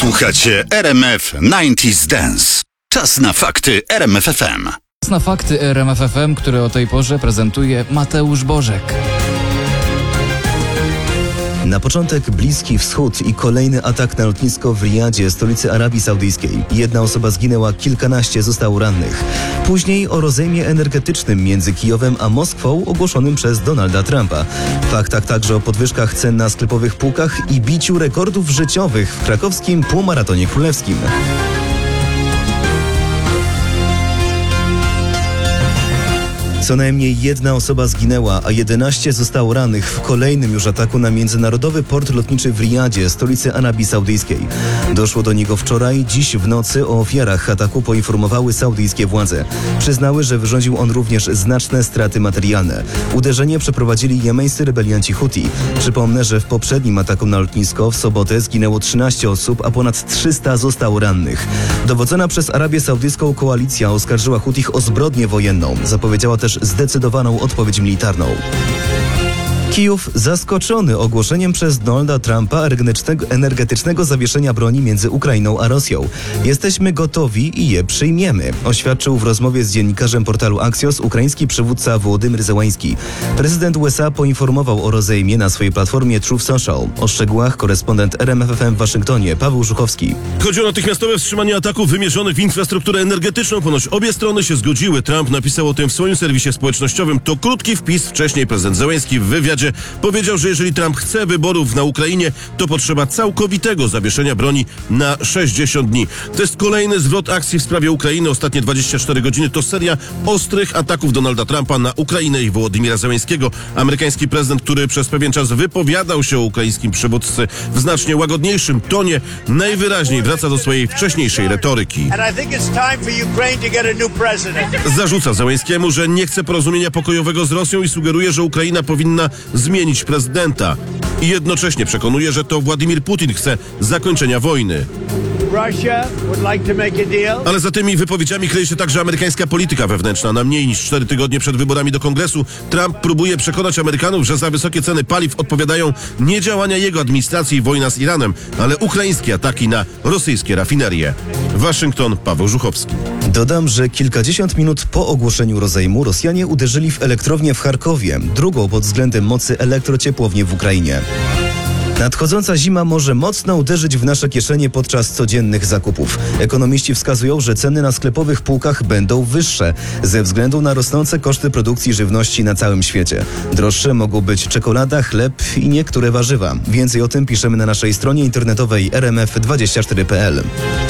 Słuchacie RMF 90s Dance. Czas na fakty RMF FM. Czas na fakty RMF FM, które o tej porze prezentuje Mateusz Bożek. Na początek Bliski Wschód i kolejny atak na lotnisko w Riyadzie, stolicy Arabii Saudyjskiej. Jedna osoba zginęła, kilkanaście zostało rannych. Później o rozejmie energetycznym między Kijowem a Moskwą ogłoszonym przez Donalda Trumpa. Faktach także o podwyżkach cen na sklepowych półkach i biciu rekordów życiowych w krakowskim półmaratonie królewskim. Co najmniej jedna osoba zginęła, a 11 zostało rannych w kolejnym już ataku na międzynarodowy port lotniczy w Riyadzie, stolicy Arabii Saudyjskiej. Doszło do niego wczoraj, dziś w nocy o ofiarach ataku poinformowały saudyjskie władze. Przyznały, że wyrządził on również znaczne straty materialne. Uderzenie przeprowadzili jemeńscy rebelianci Huti. Przypomnę, że w poprzednim ataku na lotnisko w sobotę zginęło 13 osób, a ponad 300 zostało rannych. Dowodzona przez Arabię Saudyjską koalicja oskarżyła Hutich o zbrodnię wojenną. Zapowiedziała też zdecydowaną odpowiedź militarną. Kijów zaskoczony ogłoszeniem przez Donalda Trumpa energetycznego zawieszenia broni między Ukrainą a Rosją. Jesteśmy gotowi i je przyjmiemy, oświadczył w rozmowie z dziennikarzem portalu Axios ukraiński przywódca Wołodymyr Zełański. Prezydent USA poinformował o rozejmie na swojej platformie Truth Social. O szczegółach korespondent RMF FM w Waszyngtonie Paweł Żuchowski. Chodzi o natychmiastowe wstrzymanie ataków wymierzonych w infrastrukturę energetyczną. Ponoć obie strony się zgodziły. Trump napisał o tym w swoim serwisie społecznościowym. To krótki wpis. Wcześniej prezydent Zełański w wywiadzie powiedział, że jeżeli Trump chce wyborów na Ukrainie, to potrzeba całkowitego zawieszenia broni na 60 dni. To jest kolejny zwrot akcji w sprawie Ukrainy. Ostatnie 24 godziny to seria ostrych ataków Donalda Trumpa na Ukrainę i Wołodymyra Zełańskiego. Amerykański prezydent, który przez pewien czas wypowiadał się o ukraińskim przywódcy w znacznie łagodniejszym tonie, najwyraźniej wraca do swojej wcześniejszej retoryki. Zarzuca Zełańskiemu, że nie chce porozumienia pokojowego z Rosją i sugeruje, że Ukraina powinna zmienić prezydenta. I jednocześnie przekonuje, że to Władimir Putin chce zakończenia wojny. Ale za tymi wypowiedziami kryje się także amerykańska polityka wewnętrzna. Na mniej niż 4 tygodnie przed wyborami do Kongresu Trump próbuje przekonać Amerykanów, że za wysokie ceny paliw odpowiadają nie działania jego administracji i wojna z Iranem, ale ukraińskie ataki na rosyjskie rafinerie. Waszyngton, Paweł Żuchowski. Dodam, że kilkadziesiąt minut po ogłoszeniu rozejmu Rosjanie uderzyli w elektrownię w Charkowie, drugą pod względem mocy elektrociepłownię w Ukrainie. Nadchodząca zima może mocno uderzyć w nasze kieszenie podczas codziennych zakupów. Ekonomiści wskazują, że ceny na sklepowych półkach będą wyższe ze względu na rosnące koszty produkcji żywności na całym świecie. Droższe mogą być czekolada, chleb i niektóre warzywa. Więcej o tym piszemy na naszej stronie internetowej rmf24.pl.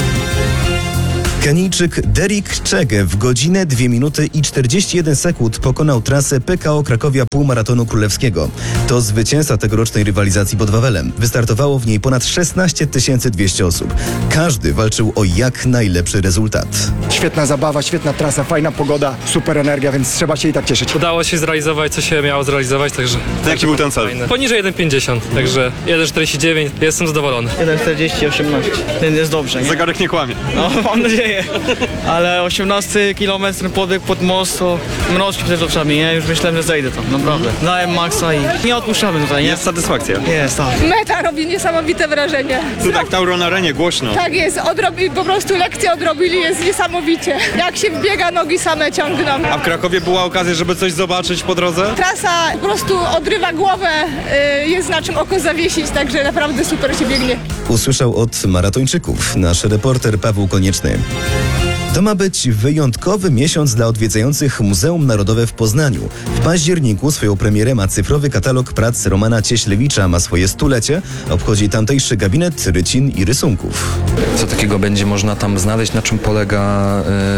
Kenijczyk Derek Chege w godzinę, 2 minuty i 41 sekund pokonał trasę PKO Krakowia Półmaratonu Królewskiego. To zwycięzca tegorocznej rywalizacji pod Wawelem. Wystartowało w niej ponad 16 200 osób. Każdy walczył o jak najlepszy rezultat. Świetna zabawa, świetna trasa, fajna pogoda, super energia, więc trzeba się i tak cieszyć. Udało się zrealizować, co się miało zrealizować, także... Jaki był ten cel? Poniżej 1,50, także 1,49, jestem zadowolony. 1,40, 18. Ten jest dobrze. Zegarek nie kłamie. No, mam nadzieję. Ale 18 kilometr podbieg pod most, to mroczki przed oczami, nie? Już myślałem, że zejdę tam, naprawdę. Dałem maksa i nie odpuszczamy tutaj, nie? Jest satysfakcja. Jest, tak. Meta robi niesamowite wrażenie. Tu tak Tauron Arenie głośno. Tak jest, po prostu lekcje odrobili, jest niesamowicie. Jak się wbiega, nogi same ciągną. A w Krakowie była okazja, żeby coś zobaczyć po drodze? Trasa po prostu odrywa głowę, jest na czym oko zawiesić, także naprawdę super się biegnie. Usłyszał od maratończyków nasz reporter Paweł Konieczny. To ma być wyjątkowy miesiąc dla odwiedzających Muzeum Narodowe w Poznaniu. W październiku swoją premierę ma cyfrowy katalog prac Romana Cieślewicza. Ma swoje 100-lecie. Obchodzi tamtejszy gabinet rycin i rysunków. Co takiego będzie można tam znaleźć? Na czym polega,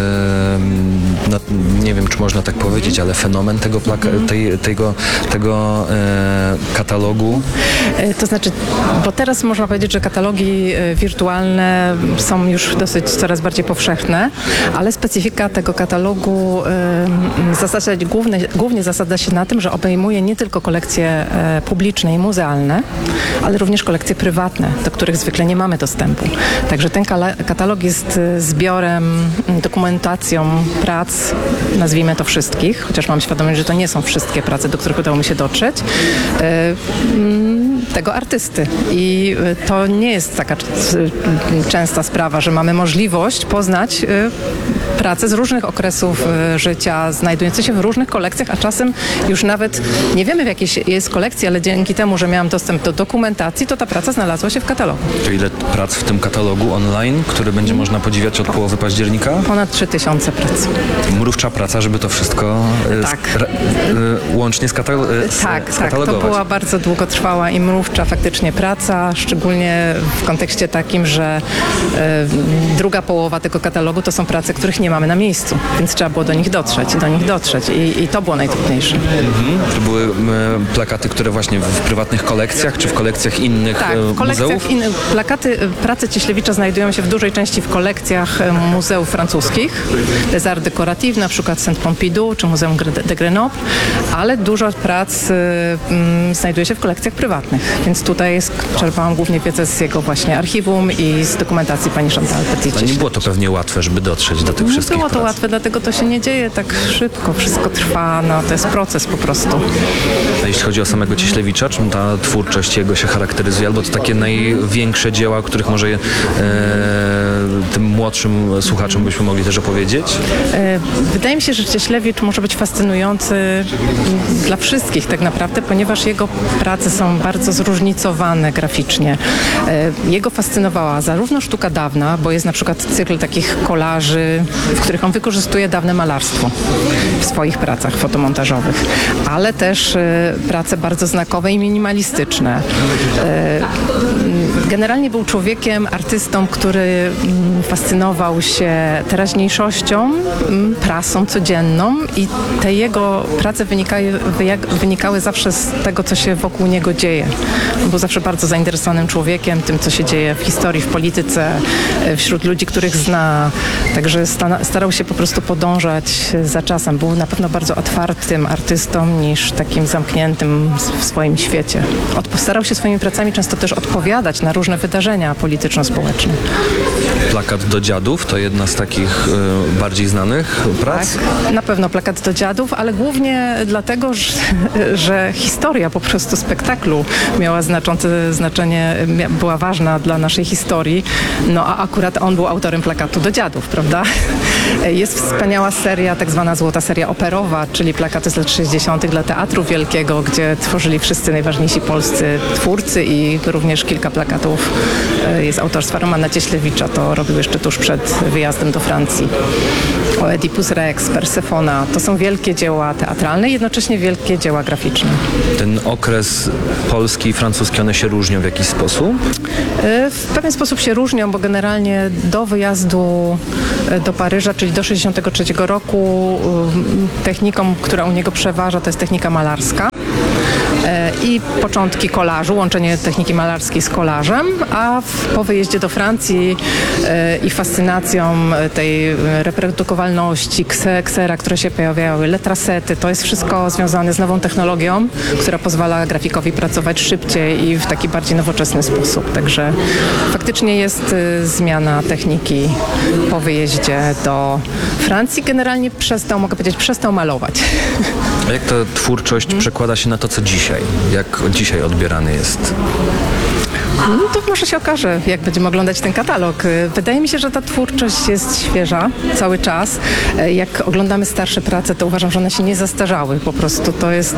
nie wiem, czy można tak powiedzieć, ale fenomen tego katalogu? To znaczy, bo teraz można powiedzieć, że katalogi wirtualne są już dosyć coraz bardziej powszechne, ale specyfika tego katalogu głównie zasadza się na tym, że obejmuje nie tylko kolekcje publiczne i muzealne, ale również kolekcje prywatne, do których zwykle nie mamy dostępu. Także ten katalog jest zbiorem, dokumentacją prac, nazwijmy to wszystkich, chociaż mam świadomość, że to nie są wszystkie prace, do których udało mi się dotrzeć. tego artysty. I to nie jest taka częsta sprawa, że mamy możliwość poznać pracę z różnych okresów życia, znajdujące się w różnych kolekcjach, a czasem już nawet nie wiemy, w jakiej jest kolekcji, ale dzięki temu, że miałam dostęp do dokumentacji, to ta praca znalazła się w katalogu. To ile prac w tym katalogu online, który będzie można podziwiać od połowy października? Ponad 3000 prac. Mrówcza praca, żeby to wszystko łącznie skatalogować. To była bardzo długotrwała i mrówcza faktycznie praca, szczególnie w kontekście takim, że druga połowa tego katalogu to są prace, których nie mamy na miejscu, więc trzeba było do nich dotrzeć i to było najtrudniejsze. To były plakaty, które właśnie w prywatnych kolekcjach, czy w kolekcjach innych w kolekcjach muzeów? Plakaty pracy Cieślewicza znajdują się w dużej części w kolekcjach muzeów francuskich, Les Arts Décoratifs, na przykład Saint-Pompidou czy Muzeum de Grenoble, ale dużo prac znajduje się w kolekcjach prywatnych, więc tutaj czerpałam głównie wiedzę z jego właśnie archiwum i z dokumentacji pani Chantal Petit. Nie było to pewnie łatwe, żeby dotrzeć do tych wszystkich było to prac. łatwe, dlatego to się nie dzieje tak szybko, wszystko trwa, to jest proces po prostu. A jeśli chodzi o samego Cieślewicza, czym ta twórczość jego się charakteryzuje? Albo to takie największe dzieła, o których może tym młodszym słuchaczom byśmy mogli też opowiedzieć? Wydaje mi się, że Cieślewicz może być fascynujący dla wszystkich tak naprawdę, ponieważ jego prace są bardzo zróżnicowane graficznie. Jego fascynowała zarówno sztuka dawna, bo jest na przykład cykl takich kolaży, w których on wykorzystuje dawne malarstwo w swoich pracach fotomontażowych, ale też prace bardzo znakowe i minimalistyczne. Generalnie był człowiekiem, artystą, który fascynował się teraźniejszością, prasą codzienną i te jego prace wynikały zawsze z tego, co się wokół niego dzieje. On był zawsze bardzo zainteresowanym człowiekiem, tym, co się dzieje w historii, w polityce, wśród ludzi, których zna. Także starał się po prostu podążać za czasem. Był na pewno bardzo otwartym artystą niż takim zamkniętym w swoim świecie. Starał się swoimi pracami często też odpowiadać na różne wydarzenia polityczno-społeczne. Plakat do dziadów to jedna z takich bardziej znanych prac? Tak, na pewno plakat do dziadów, ale głównie dlatego, że historia po prostu spektaklu miała znaczące znaczenie, była ważna dla naszej historii, a akurat on był autorem plakatu do dziadów, prawda? Jest wspaniała seria, tak zwana złota seria operowa, czyli plakaty z lat 60. dla Teatru Wielkiego, gdzie tworzyli wszyscy najważniejsi polscy twórcy i również kilka plakatów jest autorstwa Romana Cieślewicza, to robił jeszcze tuż przed wyjazdem do Francji. Oedipus Rex, Persefona, to są wielkie dzieła teatralne i jednocześnie wielkie dzieła graficzne. Ten okres polski i francuski, one się różnią w jakiś sposób? W pewien sposób się różnią, bo generalnie do wyjazdu do Paryża, czyli do 1963 roku, techniką, która u niego przeważa, to jest technika malarska. I początki kolażu, łączenie techniki malarskiej z kolażem, a po wyjeździe do Francji i fascynacją tej reprodukowalności, ksera, które się pojawiały, letrasety, to jest wszystko związane z nową technologią, która pozwala grafikowi pracować szybciej i w taki bardziej nowoczesny sposób. Także faktycznie jest zmiana techniki po wyjeździe do Francji. Generalnie przestał malować. A jak ta twórczość przekłada się na to, co dzisiaj? Jak dzisiaj odbierany jest? To może się okaże, jak będziemy oglądać ten katalog. Wydaje mi się, że ta twórczość jest świeża cały czas. Jak oglądamy starsze prace, to uważam, że one się nie zastarzały. Po prostu to jest...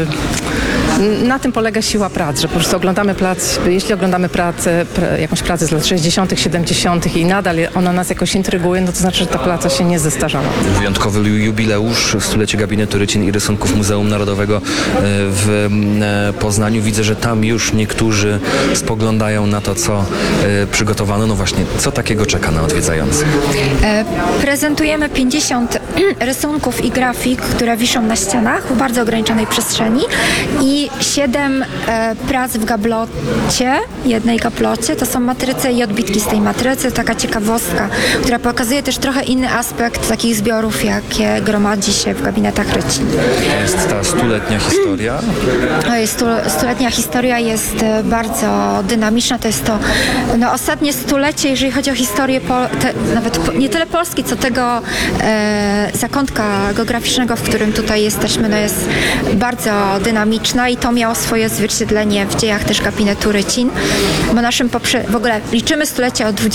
Na tym polega siła prac, że po prostu oglądamy jeśli oglądamy jakąś pracę z lat 60., 70. i nadal ona nas jakoś intryguje, to znaczy, że ta praca się nie zestarzała. Wyjątkowy jubileusz, stulecie Gabinetu Rycin i Rysunków Muzeum Narodowego w Poznaniu. Widzę, że tam już niektórzy spoglądają na to, co przygotowano. No właśnie, co takiego czeka na odwiedzających? Prezentujemy 50 rysunków i grafik, które wiszą na ścianach w bardzo ograniczonej przestrzeni i 7 prac w gablocie, jednej gablocie. To są matryce i odbitki z tej matrycy. Taka ciekawostka, która pokazuje też trochę inny aspekt takich zbiorów, jakie gromadzi się w gabinetach Rycin. To jest ta stuletnia historia? Stuletnia historia jest bardzo dynamiczna. To jest to ostatnie stulecie, jeżeli chodzi o historię, nawet nie tyle Polski, co tego zakątka geograficznego, w którym tutaj jesteśmy, jest bardzo dynamiczna i to miało swoje odzwierciedlenie w dziejach też gabinetu Rycin, bo w ogóle liczymy stulecie od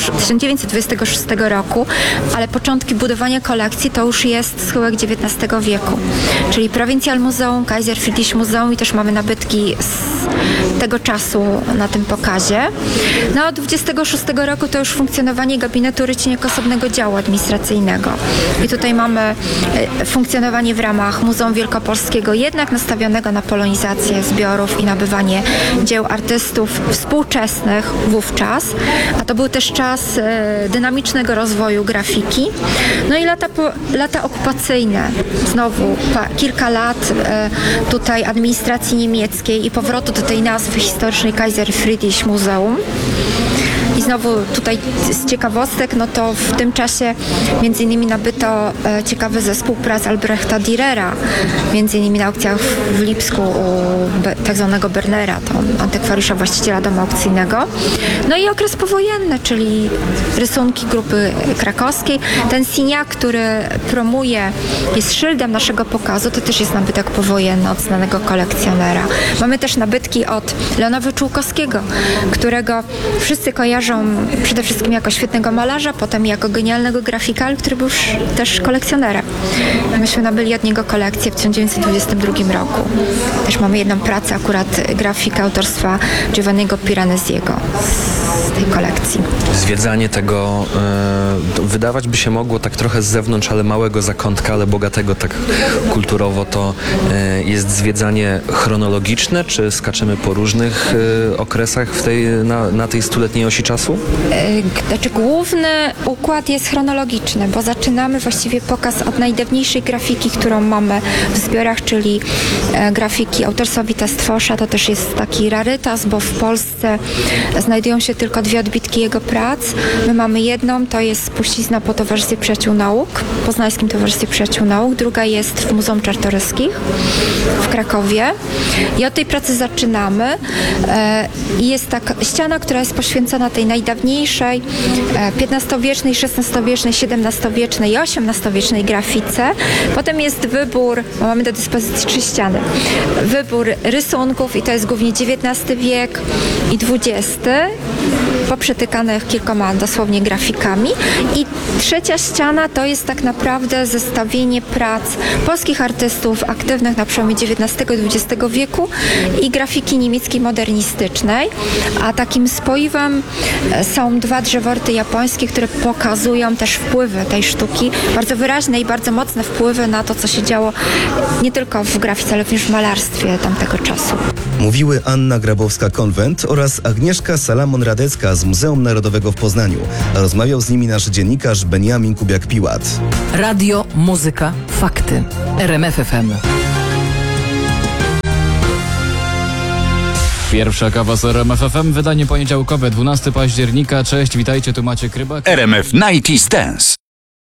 1926 roku, ale początki budowania kolekcji to już jest schyłek XIX wieku, czyli Provincial Museum, Kaiser Friedrich Museum i też mamy nabytki z tego czasu na tym pokazie. No od 26 roku to już funkcjonowanie gabinetu Rycin jako osobnego działu administracyjnego. I tutaj mamy funkcjonowanie w ramach Muzeum Wielkopolskiego, jednak nastawionego na polonizację zbiorów i nabywanie dzieł artystów współczesnych wówczas, a to był też czas dynamicznego rozwoju grafiki. No i lata okupacyjne, znowu kilka lat tutaj administracji niemieckiej i powrotu do tej nazwy historycznej Kaiser Friedrich Museum. I znowu tutaj z ciekawostek, no to w tym czasie między innymi nabyto ciekawy zespół prac Albrechta Dürera, między innymi na aukcjach w Lipsku u tak zwanego Bernera, to antykwariusza właściciela domu aukcyjnego. No i okres powojenny, czyli rysunki grupy krakowskiej. Ten Signac, który promuje, jest szyldem naszego pokazu, to też jest nabytek powojenny od znanego kolekcjonera. Mamy też nabytki od Leona Wyczółkowskiego, którego wszyscy kojarzą przede wszystkim jako świetnego malarza, potem jako genialnego grafika, ale który był już też kolekcjonerem. Myśmy nabyli od niego kolekcję w 1922 roku. Też mamy jedną pracę akurat grafika autorstwa Giovanniego Piranesiego z tej kolekcji. Zwiedzanie tego wydawać by się mogło tak trochę z zewnątrz, ale małego zakątka, ale bogatego tak kulturowo, to jest zwiedzanie chronologiczne, czy skaczemy po różnych okresach na tej stuletniej osi czasu? Znaczy główny układ jest chronologiczny, bo zaczynamy właściwie pokaz od najdawniejszej grafiki, którą mamy w zbiorach, czyli grafiki autorstwa Wita Stwosza. To też jest taki rarytas, bo w Polsce znajdują się tylko 2 odbitki jego prac. My mamy jedną, to jest Spuścizna po Towarzystwie Przyjaciół Nauk, Poznańskim Towarzystwie Przyjaciół Nauk. Druga jest w Muzeum Czartoryskich w Krakowie. I od tej pracy zaczynamy. I jest taka ściana, która jest poświęcona tej najdawniejszej XV-wiecznej, XVI-wiecznej, XVII-wiecznej i XVIII-wiecznej grafice. Potem jest wybór, bo mamy do dyspozycji 3 ściany, wybór rysunków i to jest głównie XIX wiek i XX, poprzetykanych kilkoma dosłownie grafikami. I trzecia ściana to jest tak naprawdę zestawienie prac polskich artystów aktywnych na przełomie XIX i XX wieku i grafiki niemieckiej modernistycznej, a takim spoiwem są 2 drzeworty japońskie, które pokazują też wpływy tej sztuki, bardzo wyraźne i bardzo mocne wpływy na to, co się działo nie tylko w grafice, ale również w malarstwie tamtego czasu. Mówiły Anna Grabowska-Konwent oraz Agnieszka Salamon-Radecka z Muzeum Narodowego w Poznaniu. Rozmawiał z nimi nasz dziennikarz Beniamin Kubiak-Piłat. Radio, muzyka, fakty. RMF FM. Pierwsza kawa z RMF FM, wydanie poniedziałkowe, 12 października. Cześć, witajcie, tu Maciek Rybak. RMF 90's Dance.